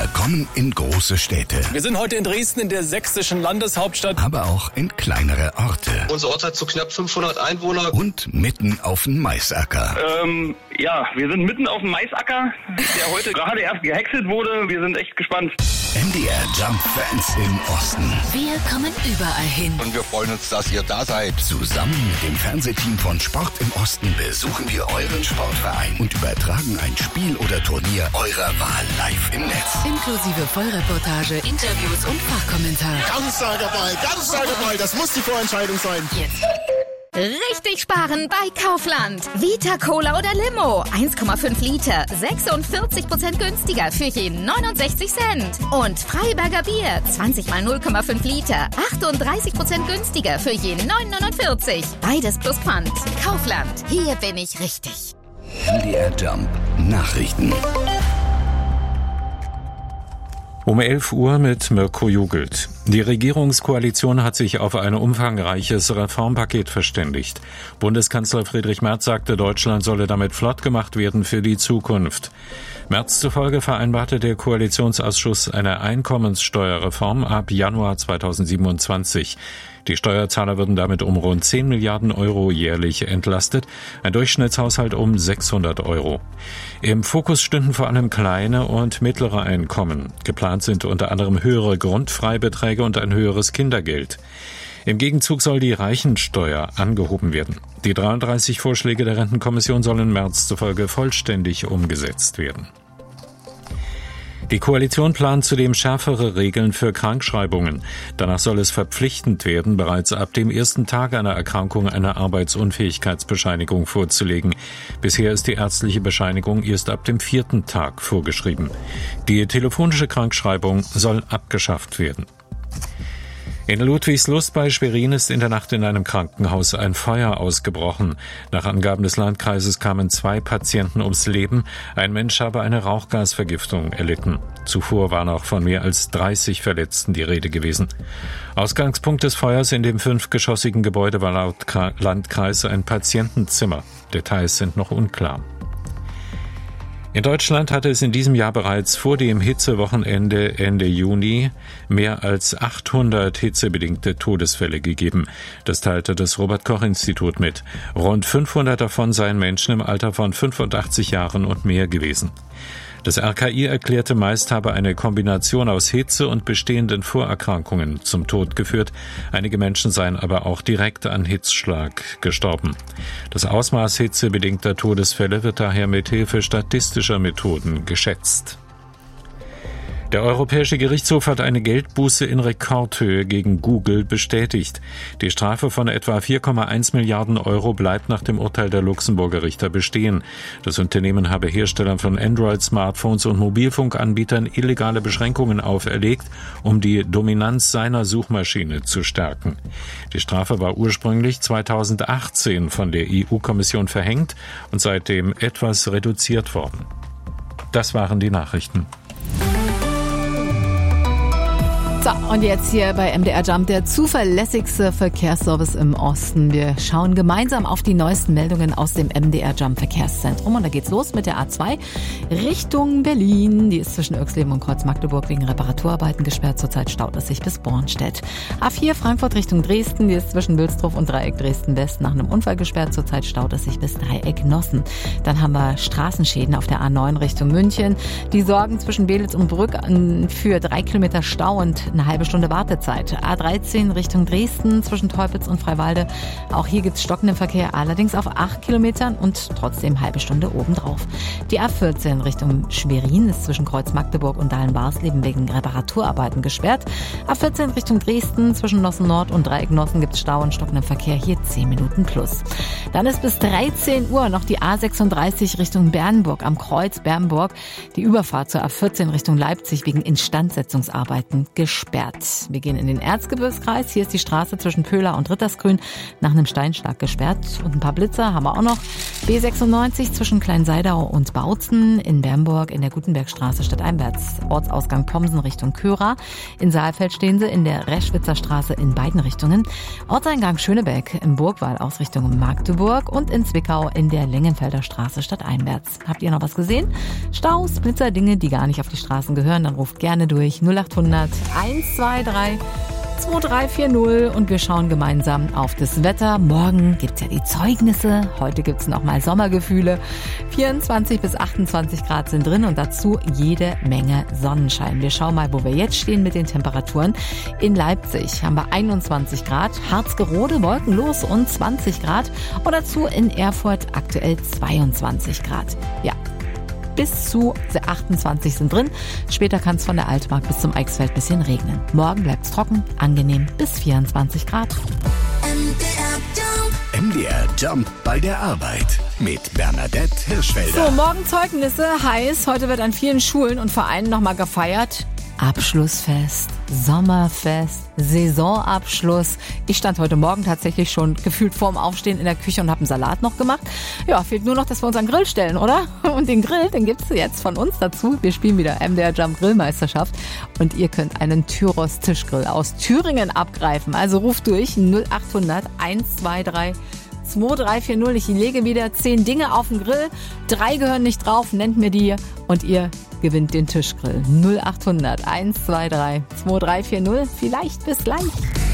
Wir kommen in große Städte. Wir sind heute in Dresden, in der sächsischen Landeshauptstadt. Aber auch in kleinere Orte. Unser Ort hat so knapp 500 Einwohner. Und mitten auf dem Maisacker. Ja, wir sind mitten auf dem Maisacker, der heute gerade erst gehäckselt wurde. Wir sind echt gespannt. MDR Jump Fans im Osten. Wir kommen überall hin. Und wir freuen uns, dass ihr da seid. Zusammen mit dem Fernsehteam von Sport im Osten besuchen wir euren Sportverein und übertragen ein Spiel oder Turnier eurer Wahl live im Netz. Inklusive Vollreportage, Interviews und Fachkommentar. Ganz starker Ball, das muss die Vorentscheidung sein. Jetzt. Richtig sparen bei Kaufland. Vita Cola oder Limo. 1,5 Liter. 46% günstiger für je 69 Cent. Und Freiberger Bier. 20 mal 0,5 Liter. 38% günstiger für je 9,49. Beides plus Pfand. Kaufland. Hier bin ich richtig. MDR Jump Nachrichten. Um 11 Uhr mit Mirko Jugelt. Die Regierungskoalition hat sich auf ein umfangreiches Reformpaket verständigt. Bundeskanzler Friedrich Merz sagte, Deutschland solle damit flott gemacht werden für die Zukunft. Merz zufolge vereinbarte der Koalitionsausschuss eine Einkommenssteuerreform ab Januar 2027. Die Steuerzahler würden damit um rund 10 Milliarden Euro jährlich entlastet, ein Durchschnittshaushalt um 600 Euro. Im Fokus stünden vor allem kleine und mittlere Einkommen. Geplant sind unter anderem höhere Grundfreibeträge und ein höheres Kindergeld. Im Gegenzug soll die Reichensteuer angehoben werden. Die 33 Vorschläge der Rentenkommission sollen Merz zufolge vollständig umgesetzt werden. Die Koalition plant zudem schärfere Regeln für Krankschreibungen. Danach soll es verpflichtend werden, bereits ab dem ersten Tag einer Erkrankung eine Arbeitsunfähigkeitsbescheinigung vorzulegen. Bisher ist die ärztliche Bescheinigung erst ab dem 4. Tag vorgeschrieben. Die telefonische Krankschreibung soll abgeschafft werden. In Ludwigslust bei Schwerin ist in der Nacht in einem Krankenhaus ein Feuer ausgebrochen. Nach Angaben des Landkreises kamen 2 Patienten ums Leben. Ein Mensch habe eine Rauchgasvergiftung erlitten. Zuvor war noch von mehr als 30 Verletzten die Rede gewesen. Ausgangspunkt des Feuers in dem 5-geschossigen Gebäude war laut Landkreis ein Patientenzimmer. Details sind noch unklar. In Deutschland hatte es in diesem Jahr bereits vor dem Hitzewochenende Ende Juni mehr als 800 hitzebedingte Todesfälle gegeben. Das teilte das Robert-Koch-Institut mit. Rund 500 davon seien Menschen im Alter von 85 Jahren und mehr gewesen. Das RKI erklärte, meist habe eine Kombination aus Hitze und bestehenden Vorerkrankungen zum Tod geführt. Einige Menschen seien aber auch direkt an Hitzschlag gestorben. Das Ausmaß hitzebedingter Todesfälle wird daher mit Hilfe statistischer Methoden geschätzt. Der Europäische Gerichtshof hat eine Geldbuße in Rekordhöhe gegen Google bestätigt. Die Strafe von etwa 4,1 Milliarden Euro bleibt nach dem Urteil der Luxemburger Richter bestehen. Das Unternehmen habe Herstellern von Android-Smartphones und Mobilfunkanbietern illegale Beschränkungen auferlegt, um die Dominanz seiner Suchmaschine zu stärken. Die Strafe war ursprünglich 2018 von der EU-Kommission verhängt und seitdem etwas reduziert worden. Das waren die Nachrichten. So, und jetzt hier bei MDR Jump, der zuverlässigste Verkehrsservice im Osten. Wir schauen gemeinsam auf die neuesten Meldungen aus dem MDR Jump Verkehrszentrum. Und da geht's los mit der A2 Richtung Berlin. Die ist zwischen Oechsleben und Kreuz Magdeburg wegen Reparaturarbeiten gesperrt. Zurzeit staut es sich bis Bornstedt. A4 Frankfurt Richtung Dresden. Die ist zwischen Wilsdruff und Dreieck Dresden-West nach einem Unfall gesperrt. Zurzeit staut es sich bis Dreieck Nossen. Dann haben wir Straßenschäden auf der A9 Richtung München. Die sorgen zwischen Belitz und Brück für 3 Kilometer Stau und eine halbe Stunde Wartezeit. A13 Richtung Dresden zwischen Teupitz und Freiwalde. Auch hier gibt es stockenden Verkehr, allerdings auf 8 Kilometern und trotzdem halbe Stunde obendrauf. Die A14 Richtung Schwerin ist zwischen Kreuz Magdeburg und Dahlen-Barsleben wegen Reparaturarbeiten gesperrt. A14 Richtung Dresden zwischen Nossen Nord und Dreieck Nossen gibt es Stau und stockenden Verkehr, hier 10 Minuten plus. Dann ist bis 13 Uhr noch die A36 Richtung Bernburg am Kreuz Bernburg. Die Überfahrt zur A14 Richtung Leipzig wegen Instandsetzungsarbeiten gesperrt. gesperrt. Wir gehen in den Erzgebirgskreis. Hier ist die Straße zwischen Pöhler und Rittersgrün nach einem Steinschlag gesperrt. Und ein paar Blitzer haben wir auch noch. B96 zwischen Kleinseidau und Bautzen. In Bernburg in der Gutenbergstraße stadteinwärts. Ortsausgang Pomsen Richtung Köra. In Saalfeld stehen sie in der Reschwitzer Straße in beiden Richtungen. Ortseingang Schönebeck im Burgwall aus Richtung Magdeburg und in Zwickau in der Lengenfelder Straße stadteinwärts. Habt ihr noch was gesehen? Staus, Blitzer, Dinge, die gar nicht auf die Straßen gehören, dann ruft gerne durch 0800 123 2340 und wir schauen gemeinsam auf das Wetter. Morgen gibt's ja die Zeugnisse, heute gibt's noch mal Sommergefühle. 24 bis 28 Grad sind drin und dazu jede Menge Sonnenschein. Wir schauen mal, wo wir jetzt stehen mit den Temperaturen. In Leipzig haben wir 21 Grad, Harzgerode wolkenlos und 20 Grad und dazu in Erfurt aktuell 22 Grad. Ja. Bis zu 28 sind drin. Später kann es von der Altmark bis zum Eichsfeld ein bisschen regnen. Morgen bleibt es trocken, angenehm bis 24 Grad. MDR Jump bei der Arbeit mit Bernadette Hirschfelder. So, morgen Zeugnisse, heiß. Heute wird an vielen Schulen und Vereinen nochmal gefeiert. Abschlussfest, Sommerfest, Saisonabschluss. Ich stand heute Morgen tatsächlich schon gefühlt vorm Aufstehen in der Küche und habe einen Salat noch gemacht. Ja, fehlt nur noch, dass wir uns an den Grill stellen, oder? Und den Grill, den gibt's jetzt von uns dazu. Wir spielen wieder MDR Jump Grillmeisterschaft und ihr könnt einen Tyros Tischgrill aus Thüringen abgreifen. Also ruft durch 0800 123 2340. Ich lege wieder 10 Dinge auf den Grill. 3 gehören nicht drauf, nennt mir die und ihr gewinnt den Tischgrill. 0800 123 2340. Vielleicht bis gleich.